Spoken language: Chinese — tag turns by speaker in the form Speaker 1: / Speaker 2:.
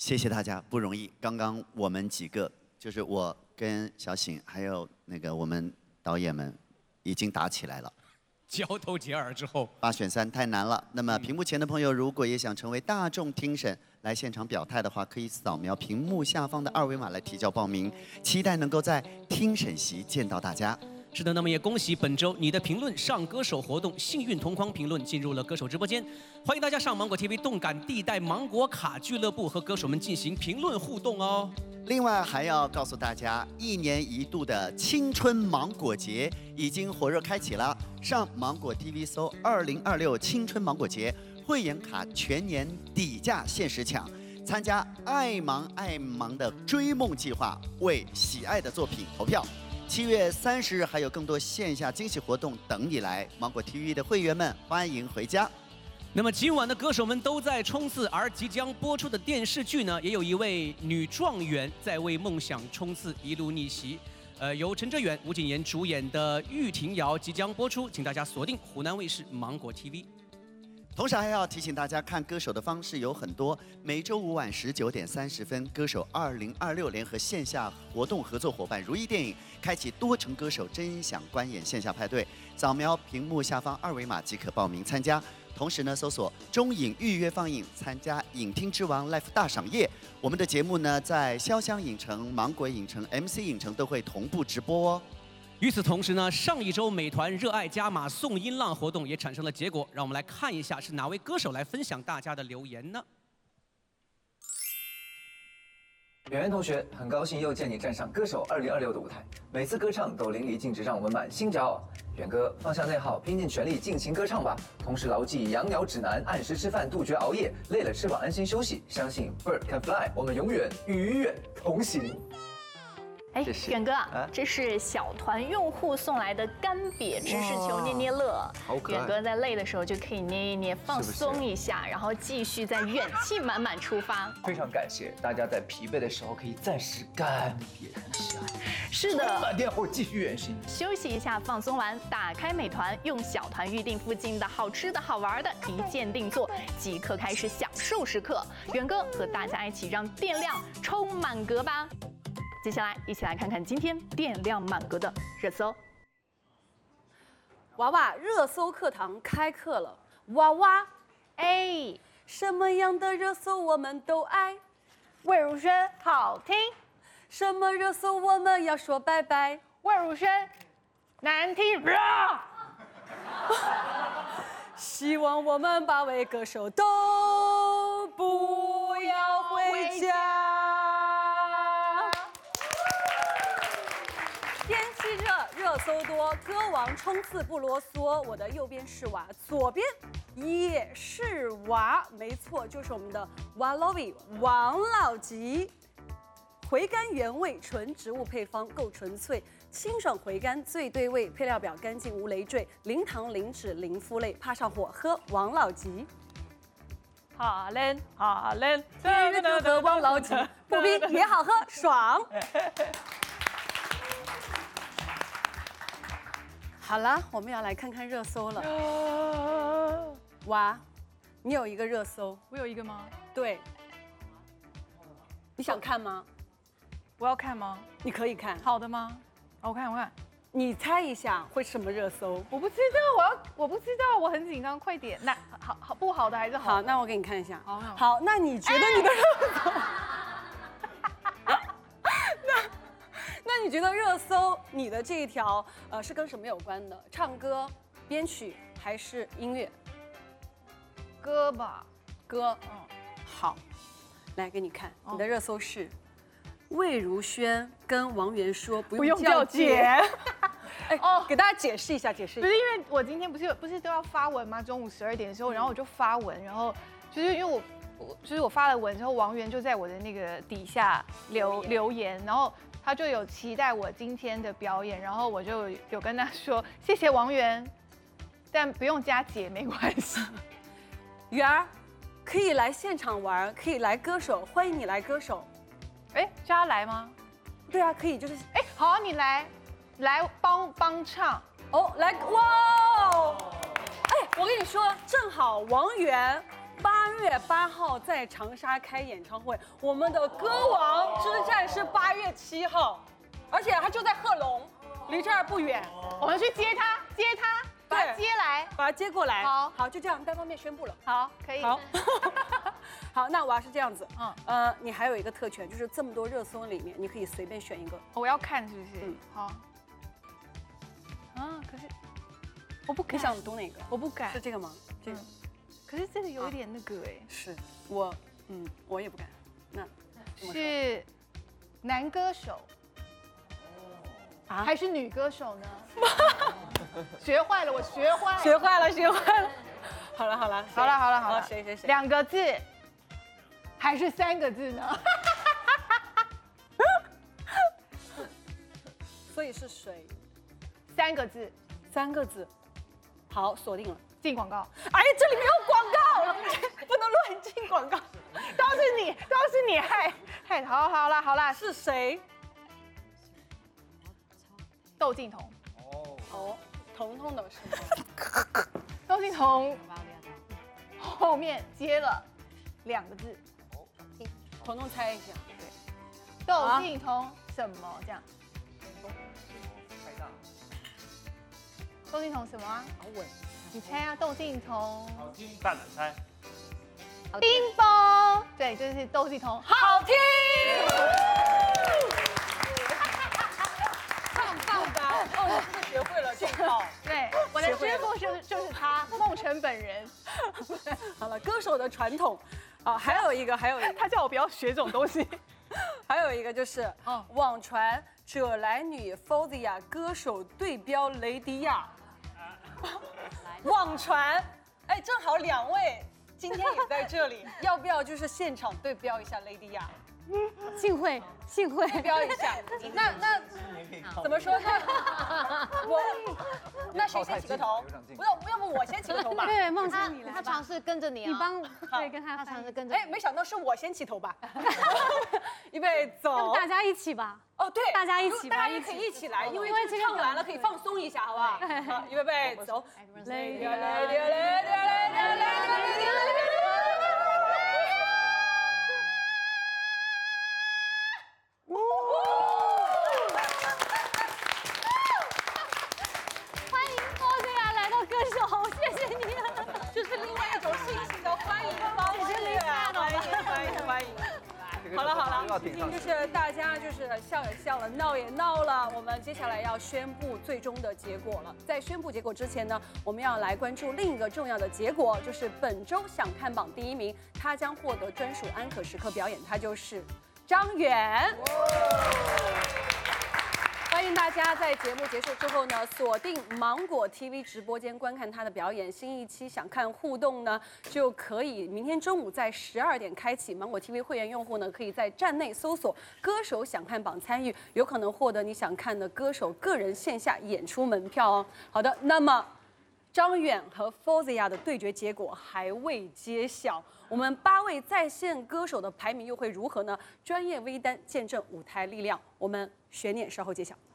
Speaker 1: 谢谢大家，不容易。刚刚我们几个，就是我跟小醒，还有那个我们导演们，已经打起来了。
Speaker 2: 交头接耳之后
Speaker 1: ，8选3太难了。那么屏幕前的朋友，如果也想成为大众听审来现场表态的话，可以扫描屏幕下方的2维码来提交报名。期待能够在听审席见到大家。
Speaker 2: 是的，那么也恭喜本周你的评论上歌手活动幸运同框评论进入了歌手直播间，欢迎大家上芒果 TV 动感地带芒果卡俱乐部和歌手们进行评论互动哦。
Speaker 1: 另外还要告诉大家，1年1度的青春芒果节已经火热开启了，上芒果 TV 搜2026青春芒果节，会员卡全年底价限时抢，参加爱芒的追梦计划，为喜爱的作品投票。 7月30日还有更多线下惊喜活动等你来，芒果 TV 的会员们欢迎回家。
Speaker 2: 那么今晚的歌手们都在冲刺，而即将播出的电视剧呢，也有一位女状元在为梦想冲刺，一路逆袭。由陈哲远、吴谨言主演的《玉婷瑶》即将播出，请大家锁定湖南卫视芒果 TV。
Speaker 1: 同时还要提醒大家，看歌手的方式有很多。每周五晚19点30分，歌手2026联合线下活动合作伙伴如意电影，开启多成歌手真想观演线下派对。扫描屏幕下方2维码即可报名参加。同时呢，搜索中影预约放映，参加影厅之王 Live 大赏夜。我们的节目呢，在潇湘影城、芒果影城、MC 影城都会同步直播哦。
Speaker 2: 与此同时呢，上一周美团热爱加码送音浪活动也产生了结果，让我们来看一下是哪位歌手来分享大家的留言呢？
Speaker 3: 圆圆同学，很高兴又见你站上歌手2026的舞台，每次歌唱都淋漓尽致，让我们满心骄傲。远哥，放下内耗，拼尽全力尽情歌唱吧，同时牢记养鸟指南，按时吃饭，杜绝熬夜，累了翅膀安心休息，相信 Bird can fly， 我们永远与远同行。
Speaker 4: 哎，远哥，这是小团用户送来的干瘪知识球捏捏乐。远哥在累的时候就可以捏一捏，放松一下，然后继续在元气满满出发。
Speaker 3: 非常感谢大家在疲惫的时候可以暂时干瘪一下。
Speaker 4: 是的，
Speaker 3: 满电后继续远行。
Speaker 4: 休息一下，放松完，打开美团，用小团预定附近的好吃的好玩的，一键定做，即刻开始享受时刻。远哥和大家一起让电量充满格吧。 接下来，一起来看看今天电量满格的热搜。
Speaker 5: 娃娃热搜课堂开课了，娃娃，哎，什么样的热搜我们都爱？
Speaker 6: 魏如萱好听，
Speaker 5: 什么热搜我们要说拜拜？
Speaker 6: 魏如萱难听。
Speaker 5: 希望我们8位歌手都不要回家。 天气热，热搜多，歌王冲刺不啰嗦。我的右边是娃，左边也是娃，没错，就是我们的娃 Lovey 王老吉。回甘原味，纯植物配方，够纯粹，清爽回甘，最对味，配料表干净无累赘，零糖零脂零麸类，怕上火喝王老吉。
Speaker 6: 哈len哈len
Speaker 5: 天热就喝王老吉，不冰也好喝，爽。好了，我们要来看看热搜了。娃，你有一个热搜，
Speaker 6: 我有一个吗？
Speaker 5: 对。你想看吗？
Speaker 6: 我要看吗？
Speaker 5: 你可以看。
Speaker 6: 好的吗？我看，我看。
Speaker 5: 你猜一下会什么热搜？
Speaker 6: 我不知道，我不知道，我很紧张，快点。那好不好的还是好？
Speaker 5: 好，那我给你看一下。
Speaker 6: 好，
Speaker 5: 好，那你觉得你的热搜？那你觉得热搜你的这一条是跟什么有关的？唱歌、编曲还是音乐？
Speaker 6: 歌吧，
Speaker 5: 歌。好，来给你看，你的热搜是魏如萱跟王源说不用叫姐。哎，给大家解释一下，解释一下。
Speaker 6: 不是因为我今天不是都要发文吗？中午12点的时候，然后我就发文，然后就是因为我发了文之后，王源就在我的那个底下留言，然后。他就有期待我今天的表演，然后我就有跟他说谢谢王源，但不用加姐没关系。
Speaker 5: 源儿可以来现场玩，可以来歌手，欢迎你来歌手。
Speaker 6: 哎，叫他来吗？
Speaker 5: 对啊，可以，就是
Speaker 6: 哎，好，你来帮唱
Speaker 5: 哦，来哇哦！哎，我跟你说，正好王源 8月8号在长沙开演唱会，我们的歌王之战是8月7号，而且他就在贺龙，离这儿不远，
Speaker 6: 我们去接他，把他接来。
Speaker 5: 把他接过来。
Speaker 6: 好，
Speaker 5: 好，就这样单方面宣布了。
Speaker 6: 好，可以。
Speaker 5: 好，好，那娃是这样子，你还有一个特权，就是这么多热搜里面，你可以随便选一个。
Speaker 6: 我要看是不是？好。可是我不敢。
Speaker 5: 你想读哪个？
Speaker 6: 我不敢。
Speaker 5: 是这个吗？这个。
Speaker 6: 可是这个有一点那个哎。
Speaker 5: 是我也不敢。那
Speaker 6: 是男歌手还是女歌手呢？学坏了，我学坏了。
Speaker 5: 学坏了。好了。
Speaker 6: 好了。
Speaker 5: 谁
Speaker 6: ？2个字还是3个字呢？
Speaker 5: 所以是谁
Speaker 6: ？3个字。
Speaker 5: 3个字。好，锁定了。
Speaker 6: 进广告。
Speaker 5: 哎，这里没有广告，不能乱进广告。
Speaker 6: 都是你害。好啦。
Speaker 5: 是谁？
Speaker 6: 窦靖童。
Speaker 5: 哦，彤彤的是吗？
Speaker 6: 窦靖童后面接了2个字。
Speaker 5: 彤彤猜一下。
Speaker 6: 对。窦靖童什么这样？窦靖童什么啊？
Speaker 5: 好稳。
Speaker 6: 你猜啊，窦靖童。
Speaker 7: 好听，大胆猜。
Speaker 6: 冰雹。对，就是窦靖童。
Speaker 5: 好听。棒吧？哦，你真的学会了这套。
Speaker 6: 对，我的师傅就是他，孟辰本人。
Speaker 5: 好了，歌手的传统。还有一个，
Speaker 6: 他叫我不要学这种东西。
Speaker 5: 还有一个就是网传者来女 Fozia 歌手对标雷迪亚。网传，哎，正好2位今天也在这里，要不要就是现场对标一下雷迪亚？
Speaker 8: 幸会
Speaker 5: 对标一下。那怎么说呢？那谁先起个头？要不我先起个头吧？
Speaker 8: 对，梦辰你来吧。
Speaker 9: 他尝试跟着你啊，
Speaker 8: 你帮对跟他
Speaker 9: 尝试跟着。
Speaker 5: 哎，没想到是我先起头吧？预备走。
Speaker 8: 大家一起吧。
Speaker 5: 哦，对，
Speaker 8: 大家一起吧，
Speaker 5: 大家也可以一起来，因为这唱完了可以放松一下，好不好？好，预备走。
Speaker 8: 欢迎Fozia来到歌手，谢谢你。
Speaker 5: 这是另外一种新型的欢迎方式，欢迎。好了，今天就是大家就是笑也笑了，闹也闹了，我们接下来要宣布最终的结果了。在宣布结果之前呢，我们要来关注另一个重要的结果，就是本周想看榜第1名，他将获得专属安可时刻表演，他就是张远。欢迎大家在节目结束之后呢，锁定芒果 TV 直播间观看他的表演。新一期想看互动呢，就可以明天中午在12点开启。芒果 TV 会员用户呢，可以在站内搜索“歌手想看榜”参与，有可能获得你想看的歌手个人线下演出门票哦。好的，那么张远和 Fozia 的对决结果还未揭晓，我们8位在线歌手的排名又会如何呢？专业微单见证舞台力量，我们悬念稍后揭晓。